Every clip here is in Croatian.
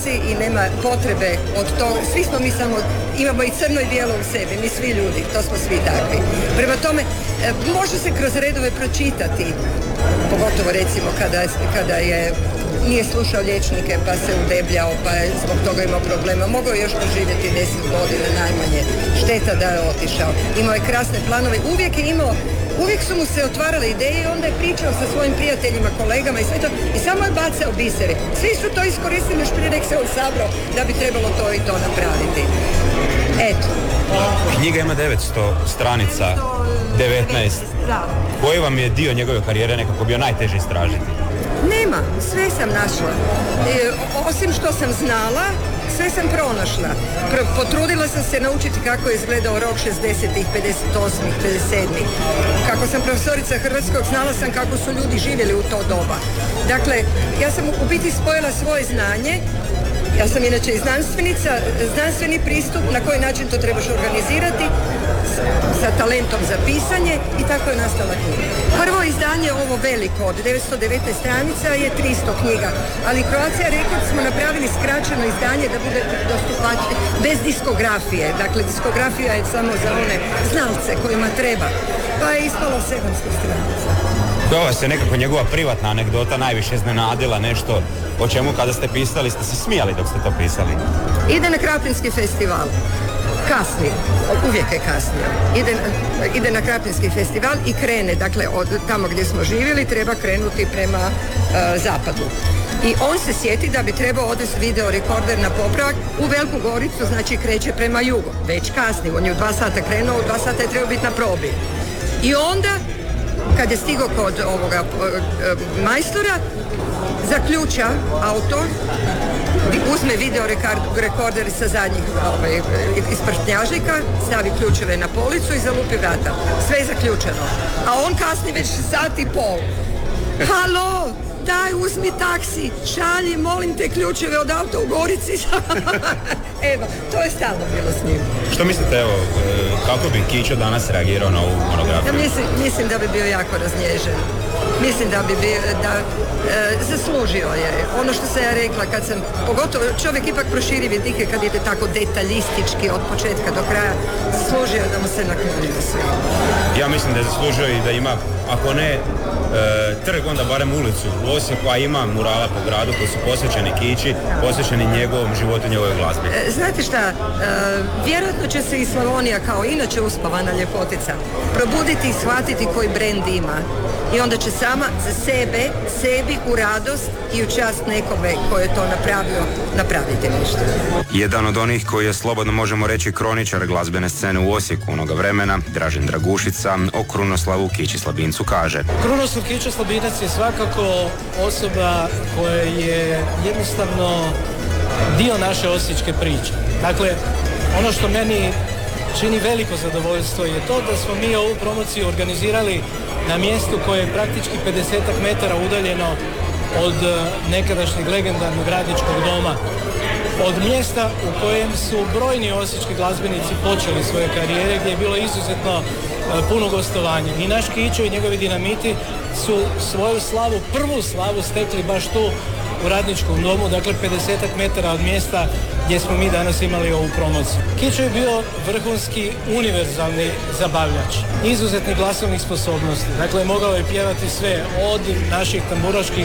emocije i nema potrebe od toga. Svi smo mi samo, imamo i crno i bijelo u sebi, mi svi ljudi, to smo svi takvi. Prema tome, može se kroz redove pročitati, pogotovo recimo kada je nije slušao liječnike pa se udebljao pa je zbog toga imao problema. Mogao je još poživjeti 10 godina najmanje. Šteta da je otišao. Imao je krasne planove. Uvijek su mu se otvarale ideje i onda je pričao sa svojim prijateljima, kolegama i sve to. I samo je bacao bisere. Svi su to iskoristili još prije nek se on sabrao da bi trebalo to i to napraviti. Eto. Knjiga ima 900 stranica, 19. Da. Koji vam je dio njegove karijere nekako bio najteže istražiti? Nema, sve sam našla. Osim što sam znala, sve sam pronašla. Potrudila sam se naučiti kako je izgledao rok 60-ih, 58-ih, 57-ih. Kako sam profesorica hrvatskog, znala sam kako su ljudi živjeli u to doba. Dakle, ja sam u biti spojila svoje znanje. Ja sam inače i znanstvenica, znanstveni pristup, na koji način to trebaš organizirati, sa talentom za pisanje i tako je nastala knjiga. Prvo izdanje, ovo veliko, od 919 stranica je 300 knjiga, ali Croatia Records smo napravili skraćeno izdanje da bude dostupačnije, bez diskografije. Dakle, diskografija je samo za one znalce kojima treba, pa je ispalo 700 stranica. Koja vas je nekako njegova privatna anegdota najviše iznenadila, nešto o čemu kada ste pisali ste se smijali dok ste to pisali? Ide na Krapinski festival. Kasni, uvijek je kasnio. Ide na Krapinski festival i krene, dakle od tamo gdje smo živjeli treba krenuti prema zapadu. I on se sjeti da bi trebao odvesti video rekorder na popravak u Veliku Goricu, znači kreće prema jugu. Već kasni, on je u 2 sata krenuo, u 2 sata je trebao biti na probi. I onda, kad je stigao kod ovoga majstora, zaključa auto, uzme video rekorder sa zadnjih iz prstnjažnika, stavi ključeve na policu i zalupi vrata. Sve je zaključeno. A on kasni već 1,5 sata. Halo, daj uzmi taksi, šalji, molim te ključeve od auta u Gorici. Evo, to je stalno bilo s njim. Što mislite, evo, kako bi Kićo danas reagirao na ovu monografiju? Mislim da bi bio jako raznježen. Mislim da bi zaslužio je. Ono što sam ja rekla, kad sam, pogotovo čovjek ipak proširi vidike kad ide tako detaljistički od početka do kraja, zaslužio da mu se naklonio sve. Ja mislim da je zaslužio i da ima, ako ne trg, onda barem ulicu u Osijeku, a ima murala po gradu koji su posvećeni Kići, posvećeni njegovom životu i njegovoj glazbi. Znate šta, vjerojatno će se i Slavonija, kao inače uspavana ljepotica, probuditi i shvatiti koji brend ima. I onda će sama za sebi u radost i u čast nekome koji je to napravio, napraviti nešto. Jedan od onih koji je, slobodno možemo reći, kroničar glazbene scene u Osijeku onoga vremena, Dražen Dragušica, o Krunoslavu Kići Slabincu kaže: Krunoslav Kića Slabinac je svakako osoba koja je jednostavno dio naše osječke priče. Dakle, ono što meni čini veliko zadovoljstvo je to da smo mi ovu promociju organizirali na mjestu koje je praktički 50 metara udaljeno od nekadašnjeg legendarnog radničkog doma, od mjesta u kojem su brojni osječki glazbenici počeli svoje karijere, gdje je bilo izuzetno puno gostovanja. I naš Kićo i njegovi Dinamiti su svoju slavu, prvu slavu stekli baš tu u radničkom domu, dakle 50 metara od mjesta gdje smo mi danas imali ovu promociju. Kićo je bio vrhunski univerzalni zabavljač, izuzetnih glasovnih sposobnosti, dakle mogao je pjevati sve od naših tamburaških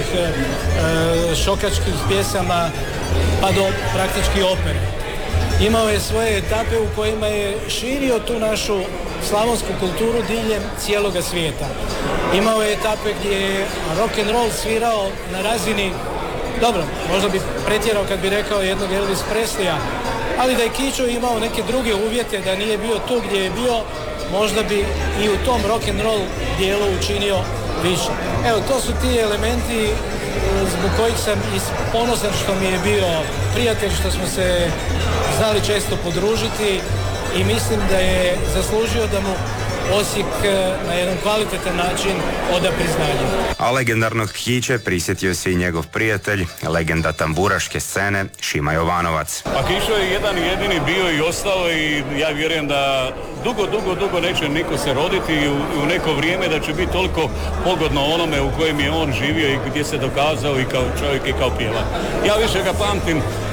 šokačkih pjesama pa do praktički opere. Imao je svoje etape u kojima je širio tu našu slavonsku kulturu diljem cijeloga svijeta. Imao je etape gdje je rock and roll svirao na razini, dobro, možda bi pretjerao kad bi rekao jednog Elvis Presleya, ali da je Kićo imao neke druge uvjete, da nije bio tu gdje je bio, možda bi i u tom rock and roll dijelu učinio više. Evo, to su ti elementi zbog kojih sam ponosan što mi je bio prijatelj, što smo se znali često podružiti i mislim da je zaslužio da mu Osijek na jedan kvalitetan način oda priznanje. A legendarnog Kiće prisjetio se i njegov prijatelj, legenda tamburaške scene, Šima Jovanovac. A Kićo je jedan jedini bio i ostao i ja vjerujem da dugo neće niko se roditi i u neko vrijeme da će biti toliko pogodno onome u kojem je on živio i gdje se dokazao i kao čovjek i kao pjevač. Ja više ga pamtim